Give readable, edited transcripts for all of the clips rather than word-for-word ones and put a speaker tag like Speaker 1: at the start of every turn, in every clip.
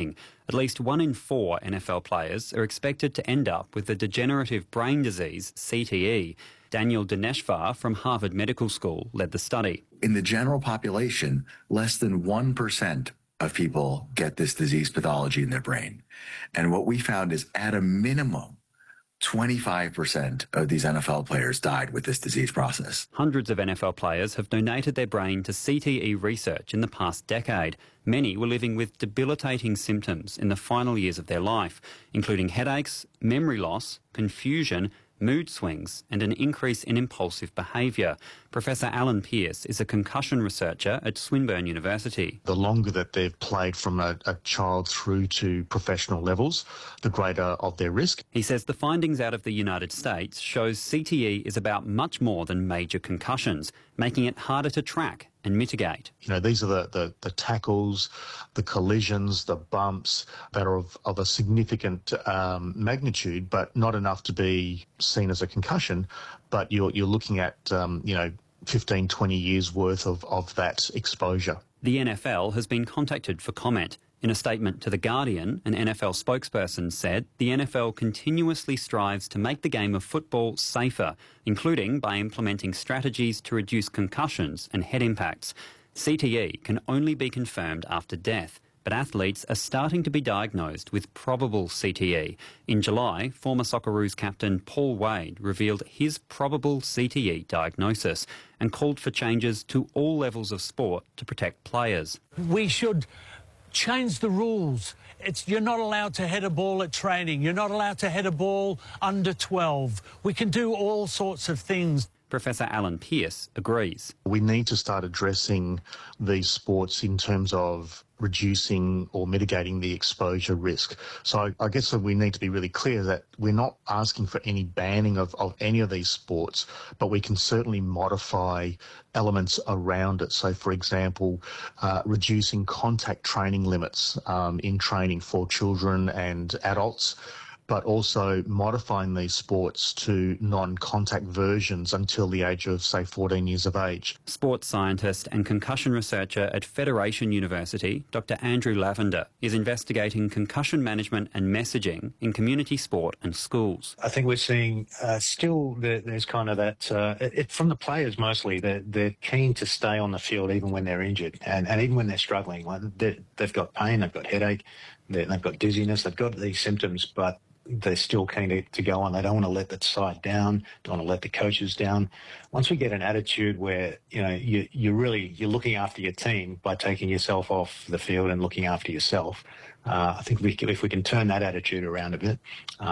Speaker 1: debilitating. At least 1 in 4 NFL players are expected to end up with the degenerative brain disease, CTE. Daniel Dineshvar from Harvard Medical School led the study.
Speaker 2: In the general population, less than 1% of people get this disease pathology in their brain. And what we found is at a minimum, 25% of these NFL players died with this disease process.
Speaker 1: Hundreds of NFL players have donated their brain to CTE research in the past decade. Many were living with debilitating symptoms in the final years of their life, including headaches, memory loss, confusion, mood swings and an increase in impulsive behaviour. Professor Alan Pearce is a concussion researcher at Swinburne University.
Speaker 3: The longer that they've played from a child through to professional levels, the greater of their risk.
Speaker 1: He says the findings out of the United States shows CTE is about much more than major concussions, making it harder to track and mitigate.
Speaker 3: You know, these are the tackles, the collisions, the bumps that are of a significant magnitude, but not enough to be seen as a concussion. But you're looking at, 15, 20 years worth of that exposure.
Speaker 1: The NFL has been contacted for comment. In a statement to The Guardian, an NFL spokesperson said the NFL continuously strives to make the game of football safer, including by implementing strategies to reduce concussions and head impacts. CTE can only be confirmed after death, but athletes are starting to be diagnosed with probable CTE. In July, former Socceroos captain Paul Wade revealed his probable CTE diagnosis and called for changes to all levels of sport to protect players.
Speaker 4: We should change the rules. You're not allowed to head a ball at training. You're not allowed to head a ball under 12. We can do all sorts of things.
Speaker 1: Professor Alan Pearce agrees.
Speaker 3: We need to start addressing these sports in terms of reducing or mitigating the exposure risk. So I guess we need to be really clear that we're not asking for any banning of any of these sports, but we can certainly modify elements around it. So, for example, reducing contact training limits in training for children and adults, but also modifying these sports to non-contact versions until the age of, say, 14 years of age.
Speaker 1: Sports scientist and concussion researcher at Federation University, Dr. Andrew Lavender, is investigating concussion management and messaging in community sport and schools.
Speaker 5: I think we're seeing still there's kind of that, from the players mostly, they're keen to stay on the field even when they're injured and even when they're struggling. Like they've got pain, they've got headache, they've got dizziness, they've got these symptoms, but they're still keen to go on. They don't want to let that side down, don't want to let the coaches down. Once we get an attitude where, you're looking after your team by taking yourself off the field and looking after yourself, I think if we can turn that attitude around a bit,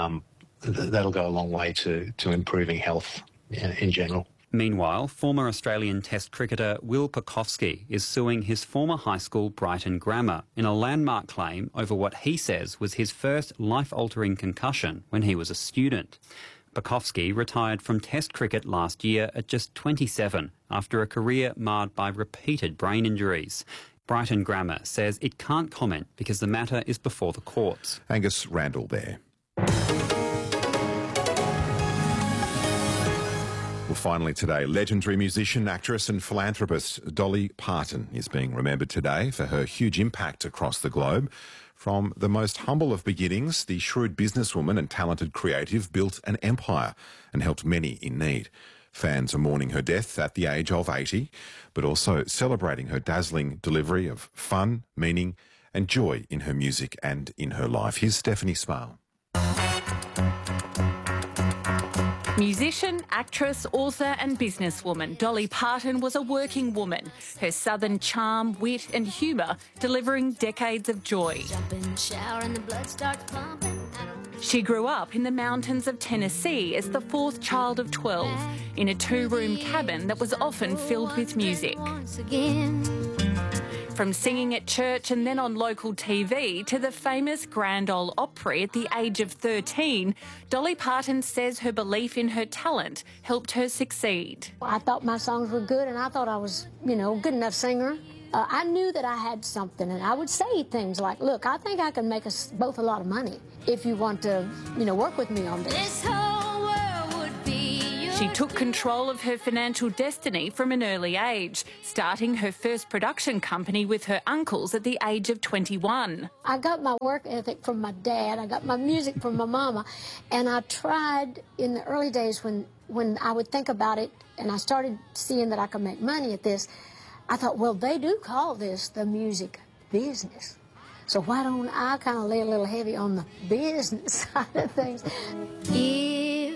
Speaker 5: that'll go a long way to improving health in general.
Speaker 1: Meanwhile, former Australian Test cricketer Will Pucovski is suing his former high school Brighton Grammar in a landmark claim over what he says was his first life-altering concussion when he was a student. Pucovski retired from Test cricket last year at just 27 after a career marred by repeated brain injuries. Brighton Grammar says it can't comment because the matter is before the courts.
Speaker 6: Angus Randall there. Well, finally today, legendary musician, actress and philanthropist Dolly Parton is being remembered today for her huge impact across the globe. From the most humble of beginnings, the shrewd businesswoman and talented creative built an empire and helped many in need. Fans are mourning her death at the age of 80, but also celebrating her dazzling delivery of fun, meaning and joy in her music and in her life. Here's Stephanie Smale.
Speaker 7: Musician, actress, author and businesswoman, Dolly Parton was a working woman. Her southern charm, wit and humour delivering decades of joy. She grew up in the mountains of Tennessee as the fourth child of 12 in a 2-room cabin that was often filled with music. From singing at church and then on local TV to the famous Grand Ole Opry at the age of 13, Dolly Parton says her belief in her talent helped her succeed.
Speaker 8: I thought my songs were good and I thought I was, good enough singer. I knew that I had something and I would say things like, look, I think I can make us both a lot of money if you want to, work with me on this.
Speaker 7: She She took control of her financial destiny from an early age, starting her first production company with her uncles at the age of 21.
Speaker 8: I got my work ethic from my dad. I got my music from my mama. And I tried in the early days when I would think about it and I started seeing that I could make money at this, I thought, well, they do call this the music business. So why don't I kind of lay a little heavy on the business side of things? If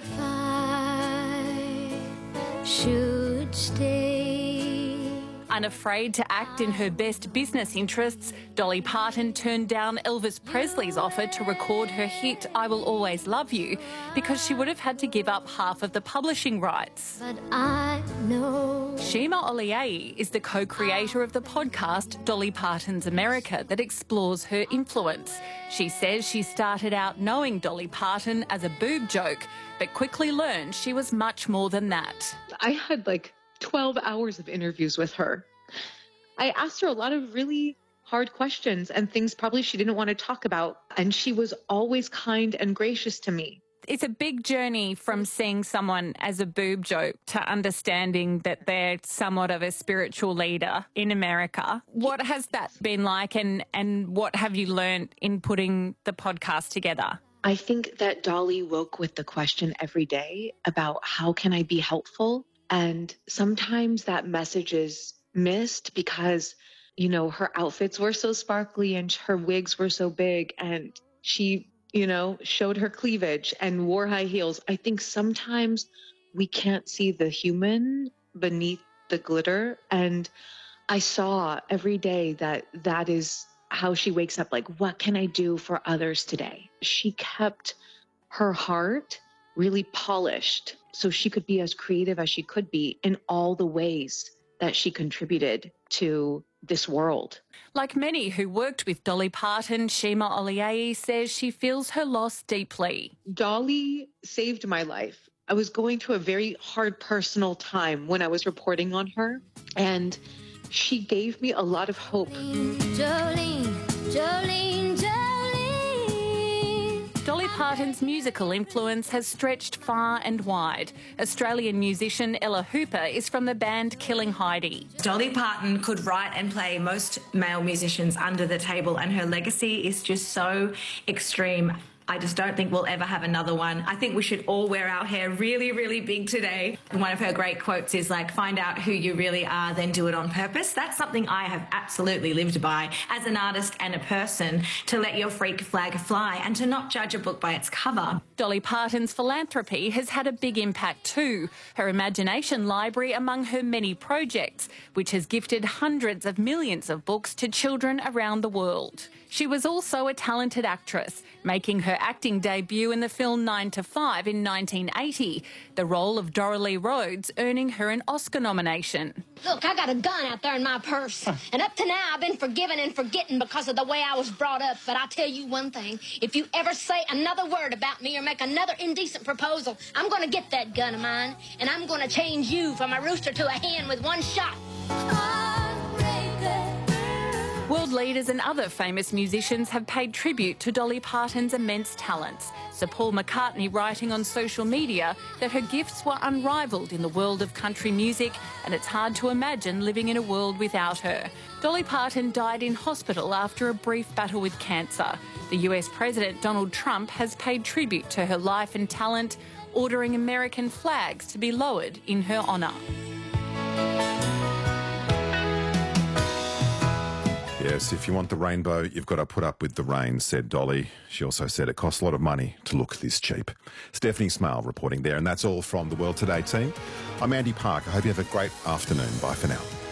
Speaker 8: I should stay.
Speaker 7: Unafraid to act in her best business interests, Dolly Parton turned down Elvis Presley's offer to record her hit I Will Always Love You because she would have had to give up half of the publishing rights.
Speaker 8: But I know.
Speaker 7: Shima Oliaee is the co-creator of the podcast Dolly Parton's America that explores her influence. She says she started out knowing Dolly Parton as a boob joke, but quickly learned she was much more than that.
Speaker 9: I had 12 hours of interviews with her. I asked her a lot of really hard questions and things probably she didn't want to talk about, and she was always kind and gracious to me.
Speaker 7: It's a big journey from seeing someone as a boob joke to understanding that they're somewhat of a spiritual leader in America. What has that been like, and what have you learned in putting the podcast together?
Speaker 9: I think that Dolly woke with the question every day about how can I be helpful? And sometimes that message is missed because, her outfits were so sparkly and her wigs were so big and she, showed her cleavage and wore high heels. I think sometimes we can't see the human beneath the glitter. And I saw every day that is how she wakes up. What can I do for others today? She kept her heart really polished so she could be as creative as she could be in all the ways that she contributed to this world.
Speaker 7: Like many who worked with Dolly Parton, Shima Oliaee says she feels her loss deeply.
Speaker 9: Dolly saved my life. I was going through a very hard personal time when I was reporting on her, and she gave me a lot of hope.
Speaker 7: Jolene, Jolene, Jolene. Dolly Parton's musical influence has stretched far and wide. Australian musician Ella Hooper is from the band Killing Heidi.
Speaker 10: Dolly Parton could write and play most male musicians under the table, and her legacy is just so extreme. I just don't think we'll ever have another one. I think we should all wear our hair really, really big today. And one of her great quotes is find out who you really are, then do it on purpose. That's something I have absolutely lived by as an artist and a person, to let your freak flag fly and to not judge a book by its cover.
Speaker 7: Dolly Parton's philanthropy has had a big impact too. Her imagination library among her many projects, which has gifted hundreds of millions of books to children around the world. She was also a talented actress, making her acting debut in the film 9 to 5 in 1980, the role of Dora Lee Rhodes earning her an Oscar nomination.
Speaker 8: Look, I got a gun out there in my purse, and up to now I've been forgiven and forgetting because of the way I was brought up. But I'll tell you one thing, if you ever say another word about me or make another indecent proposal, I'm going to get that gun of mine, and I'm going to change you from a rooster to a hen with one shot.
Speaker 7: World leaders and other famous musicians have paid tribute to Dolly Parton's immense talents. Sir Paul McCartney writing on social media that her gifts were unrivalled in the world of country music, and it's hard to imagine living in a world without her. Dolly Parton died in hospital after a brief battle with cancer. The US President Donald Trump has paid tribute to her life and talent, ordering American flags to be lowered in her honour.
Speaker 6: Yes, if you want the rainbow, you've got to put up with the rain, said Dolly. She also said it costs a lot of money to look this cheap. Stephanie Smale reporting there, and that's all from the World Today team. I'm Andy Park. I hope you have a great afternoon. Bye for now.